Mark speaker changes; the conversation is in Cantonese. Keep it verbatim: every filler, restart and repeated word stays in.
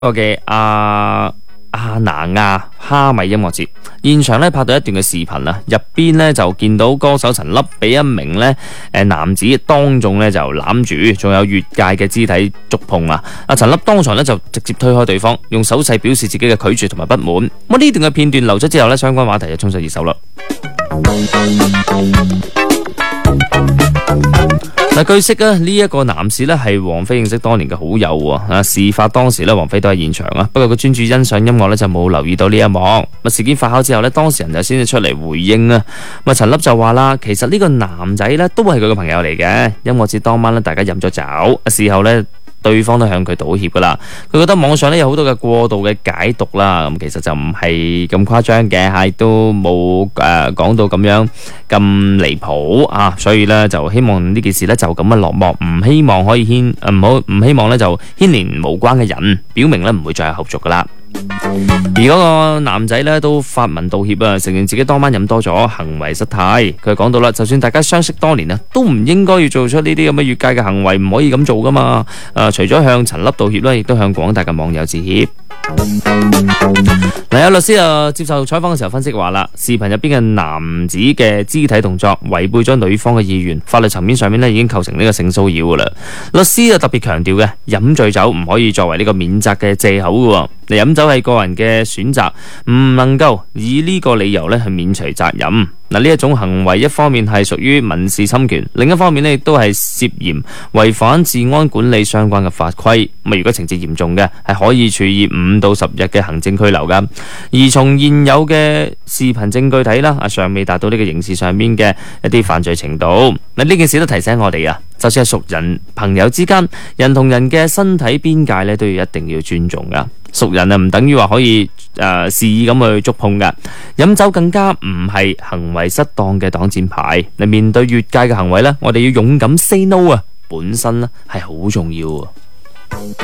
Speaker 1: 嘅阿阿那亞蝦米音樂節現場咧拍到一段嘅視頻啊，入邊咧就見到歌手陳粒俾一名咧誒男子當眾咧就攬住，仲有越界嘅肢體觸碰啊！阿陳粒當場咧就直接推開對方，用手勢表示自己嘅拒絕同埋不滿。咁呢段嘅片段流出之後咧，相關話題就衝上熱搜啦。嗱，據悉啊，呢、這、一個男士咧係王菲認識多年嘅好友喎。啊，事發當時咧，王菲都喺現場啊，不過佢專注欣賞音樂咧，就冇留意到呢一幕。咁事件發酵之後咧，當事人就先至出嚟回應啊。咁啊，陳粒就話啦，其實呢個男仔咧都係佢嘅朋友嚟嘅。音樂節當晚咧，大家飲咗酒，事後咧，對方都向佢道歉噶啦，佢覺得網上咧有好多嘅過度嘅解讀啦，咁其實就唔係咁誇張嘅，係都冇誒講到咁樣咁離譜啊，所以咧就希望呢件事咧就咁樣落幕，唔希望可以牽誒唔好唔希望咧就牽連無關嘅人，表明咧唔會再有後續噶啦。而嗰個男仔咧都發文道歉啊，承認自己當晚飲多咗，行為失態。佢講到啦，就算大家相識多年啊，都唔應該要做出呢啲咁嘅越界嘅行為，唔可以咁做噶嘛。誒、呃，除咗向陳粒道歉啦，亦都向廣大嘅網友致歉。嗱，有律師啊接受採訪嘅時候分析話啦，視頻入邊嘅男子嘅肢體動作違背咗女方嘅意願，法律層面上面咧已經構成呢個性騷擾噶啦。律師啊特別強調嘅，飲醉酒唔可以作為呢個免責嘅借口噶。你飲酒係個人嘅選擇，唔能夠以呢個理由咧去免除責任。嗱，呢一種行為一方面係屬於民事侵權，另一方面咧亦都係涉嫌違反治安管理相關嘅法規。咁如果情節嚴重嘅，係可以處以五到十日嘅行政拘留噶。而從現有嘅視頻證據睇啦，啊尚未達到呢個刑事上面嘅一啲犯罪程度。嗱，呢件事都提醒我哋啊，就算係熟人朋友之間，人同人嘅身體邊界咧都要一定要尊重噶。熟人啊，唔等於話可以誒肆意咁去觸碰噶。飲酒更加唔係行為失當嘅擋箭牌。嚟面對越界嘅行為咧，我哋要勇敢 say no 啊，本身咧係好重要啊。